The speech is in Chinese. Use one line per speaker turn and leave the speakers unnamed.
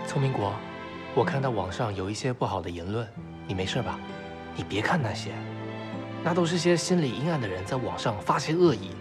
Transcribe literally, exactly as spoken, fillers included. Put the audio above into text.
聪明果，我看到网上有一些不好的言论，你没事吧？你别看那些，那都是些心理阴暗的人在网上发泄恶意，